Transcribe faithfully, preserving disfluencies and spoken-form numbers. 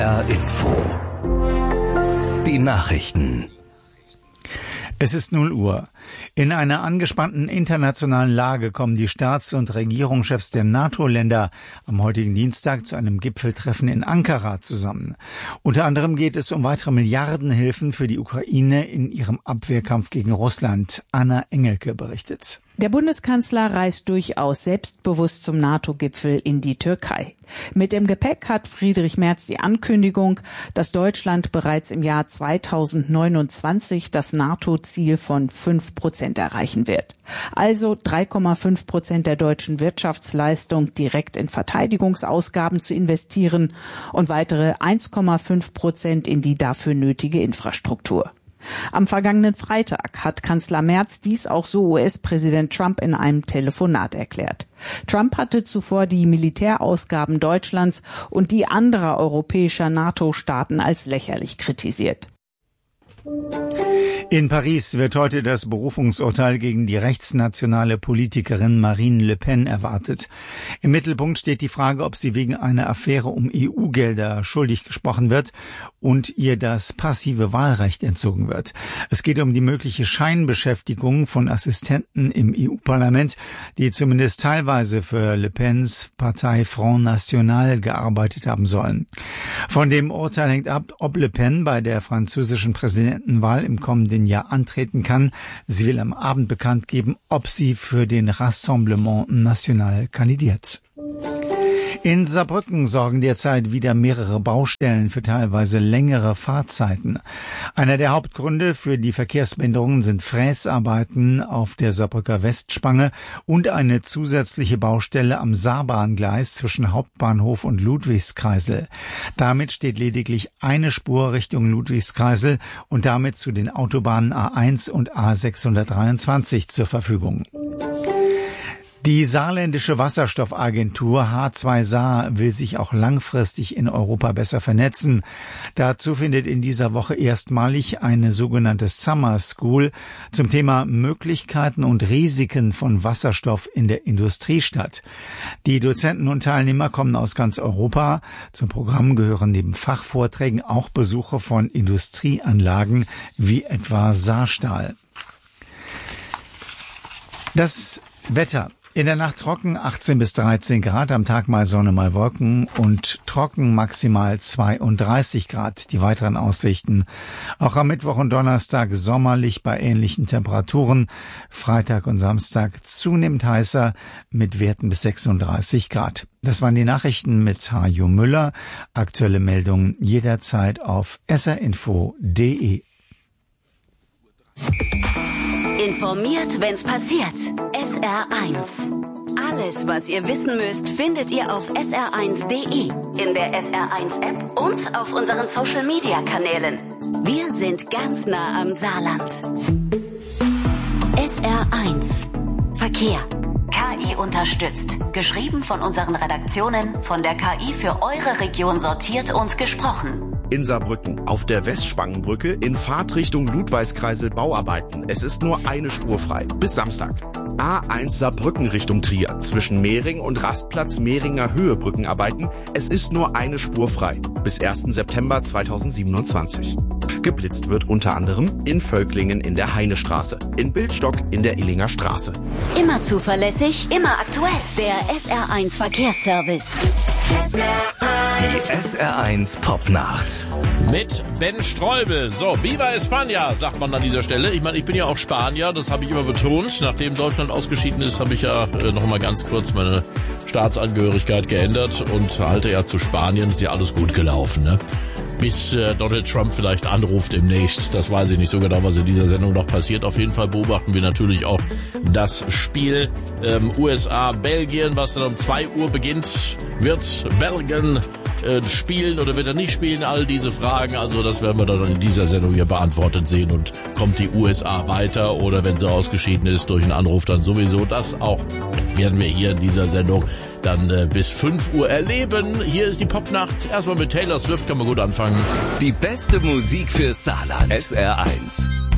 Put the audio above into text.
R-Info. Die Nachrichten. Es ist null Uhr. In einer angespannten internationalen Lage kommen die Staats- und Regierungschefs der NATO-Länder am heutigen Dienstag zu einem Gipfeltreffen in Ankara zusammen. Unter anderem geht es um weitere Milliardenhilfen für die Ukraine in ihrem Abwehrkampf gegen Russland. Anna Engelke berichtet. Der Bundeskanzler reist durchaus selbstbewusst zum NATO-Gipfel in die Türkei. Mit dem Gepäck hat Friedrich Merz die Ankündigung, dass Deutschland bereits im Jahr zweitausendneunundzwanzig das NATO-Ziel von fünf Prozent erreichen wird. Also drei Komma fünf Prozent der deutschen Wirtschaftsleistung direkt in Verteidigungsausgaben zu investieren und weitere eins Komma fünf Prozent in die dafür nötige Infrastruktur. Am vergangenen Freitag hat Kanzler Merz dies auch so U S-Präsident Trump in einem Telefonat erklärt. Trump hatte zuvor die Militärausgaben Deutschlands und die anderer europäischer NATO-Staaten als lächerlich kritisiert. In Paris wird heute das Berufungsurteil gegen die rechtsnationale Politikerin Marine Le Pen erwartet. Im Mittelpunkt steht die Frage, ob sie wegen einer Affäre um E U-Gelder schuldig gesprochen wird und ihr das passive Wahlrecht entzogen wird. Es geht um die mögliche Scheinbeschäftigung von Assistenten im E U-Parlament, die zumindest teilweise für Le Pens Partei Front National gearbeitet haben sollen. Von dem Urteil hängt ab, ob Le Pen bei der französischen Präsidentenwahl im kommenden Jahr antreten kann. Sie will am Abend bekannt geben, ob sie für den Rassemblement National kandidiert. In Saarbrücken sorgen derzeit wieder mehrere Baustellen für teilweise längere Fahrzeiten. Einer der Hauptgründe für die Verkehrsbehinderungen sind Fräsarbeiten auf der Saarbrücker Westspange und eine zusätzliche Baustelle am Saarbahngleis zwischen Hauptbahnhof und Ludwigskreisel. Damit steht lediglich eine Spur Richtung Ludwigskreisel und damit zu den Autobahnen A eins und A sechshundertdreiundzwanzig zur Verfügung. Die saarländische Wasserstoffagentur H zwei Saar will sich auch langfristig in Europa besser vernetzen. Dazu findet in dieser Woche erstmalig eine sogenannte Summer School zum Thema Möglichkeiten und Risiken von Wasserstoff in der Industrie statt. Die Dozenten und Teilnehmer kommen aus ganz Europa. Zum Programm gehören neben Fachvorträgen auch Besuche von Industrieanlagen wie etwa Saarstahl. Das Wetter. In der Nacht trocken, achtzehn bis dreizehn Grad, am Tag mal Sonne, mal Wolken und trocken maximal zweiunddreißig Grad. Die weiteren Aussichten. Auch am Mittwoch und Donnerstag sommerlich bei ähnlichen Temperaturen. Freitag und Samstag zunehmend heißer mit Werten bis sechsunddreißig Grad. Das waren die Nachrichten mit Hajo Müller. Aktuelle Meldungen jederzeit auf s r info punkt d e. Informiert, wenn's passiert. S R eins. Alles, was ihr wissen müsst, findet ihr auf S R eins punkt d e, in der S R eins App und auf unseren Social-Media-Kanälen. Wir sind ganz nah am Saarland. S R eins. Verkehr. K I unterstützt. Geschrieben von unseren Redaktionen, von der K I für eure Region sortiert und gesprochen. In Saarbrücken, auf der Westspangenbrücke, in Fahrtrichtung Ludwigskreisel Bauarbeiten. Es ist nur eine Spur frei. Bis Samstag. A eins Saarbrücken Richtung Trier. Zwischen Mehring und Rastplatz Mehringer Höhe Brückenarbeiten. Es ist nur eine Spur frei. Bis ersten September zweitausendsiebenundzwanzig. Geblitzt wird unter anderem in Völklingen in der Heinestraße, in Bildstock in der Illinger Straße. Immer zuverlässig, immer aktuell. Der S R eins Verkehrsservice. S R eins. Die S R eins Popnacht. Mit Ben Streubel. So, Viva España, sagt man an dieser Stelle. Ich meine, ich bin ja auch Spanier, das habe ich immer betont. Nachdem Deutschland ausgeschieden ist, habe ich ja äh, noch mal ganz kurz meine Staatsangehörigkeit geändert und halte ja zu Spanien. Ist ja alles gut gelaufen, ne? Bis äh, Donald Trump vielleicht anruft demnächst. Das weiß ich nicht so genau, was in dieser Sendung noch passiert. Auf jeden Fall beobachten wir natürlich auch das Spiel ähm, U S A-Belgien, was dann um zwei Uhr beginnt. Wird Belgien äh, spielen oder wird er nicht spielen? All diese Fragen, also das werden wir dann in dieser Sendung hier beantwortet sehen. Und kommt die U S A weiter oder wenn sie ausgeschieden ist, durch einen Anruf dann sowieso. Das auch werden wir hier in dieser Sendung dann äh, bis fünf Uhr erleben. Hier ist die Popnacht. Erstmal mit Taylor Swift kann man gut anfangen. Die beste Musik für Saarland. S R eins.